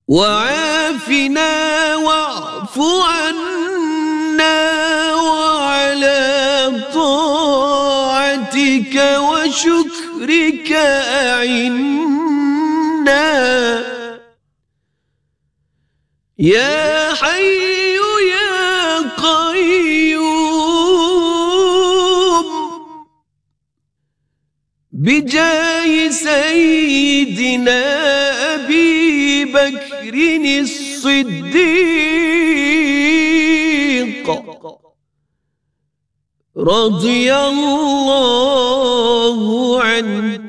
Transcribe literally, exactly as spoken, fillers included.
وعافنا واعف عنا وعلى طاعتك وشكرك أعنا يا حي يا قيوم بجاه سيدنا أبي بكر الصديق رضي الله عنه.